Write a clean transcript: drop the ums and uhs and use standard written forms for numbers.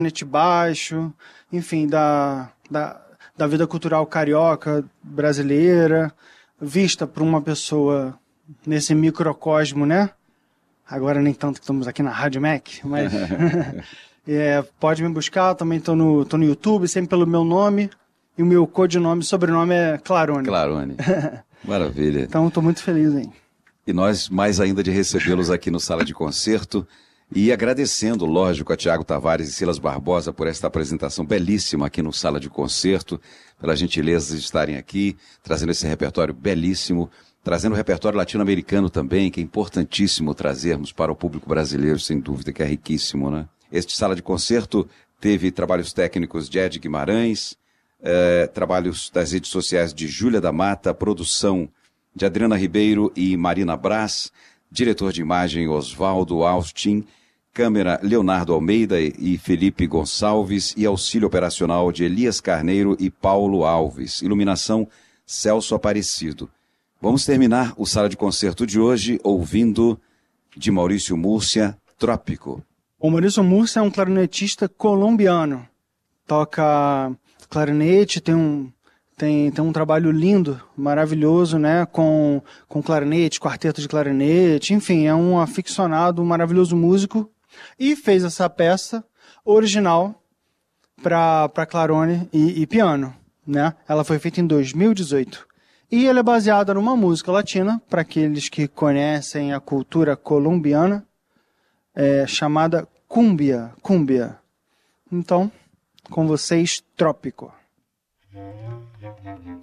baixo, enfim, da vida cultural carioca, brasileira, vista por uma pessoa nesse microcosmo, né? Agora nem tanto que estamos aqui na Rádio Mac, mas pode me buscar, também tô no YouTube, sempre pelo meu nome, e o meu codinome, sobrenome é Clarone. Clarone, maravilha. Então estou muito feliz, hein? E nós mais ainda de recebê-los aqui no Sala de Concerto. E agradecendo, lógico, a Tiago Tavares e Silas Barbosa por esta apresentação belíssima aqui no Sala de Concerto, pela gentileza de estarem aqui, trazendo esse repertório belíssimo, trazendo o repertório latino-americano também, que é importantíssimo trazermos para o público brasileiro, sem dúvida, que é riquíssimo, né? Este Sala de Concerto teve trabalhos técnicos de Ed Guimarães, trabalhos das redes sociais de Júlia da Mata, produção de Adriana Ribeiro e Marina Brás, diretor de imagem Oswaldo Austin, câmera Leonardo Almeida e Felipe Gonçalves e auxílio operacional de Elias Carneiro e Paulo Alves. Iluminação Celso Aparecido. Vamos terminar o Sala de Concerto de hoje ouvindo de Maurício Múrcia, Trópico. O Maurício Múrcia é um clarinetista colombiano. Toca clarinete, tem um trabalho lindo, maravilhoso, né? Com clarinete, quarteto de clarinete, enfim, é um aficionado, um maravilhoso músico. E fez essa peça original para clarone e piano, né? Ela foi feita em 2018. E ela é baseada numa música latina, para aqueles que conhecem a cultura colombiana, chamada cumbia. Então, com vocês, Trópico. Thank you.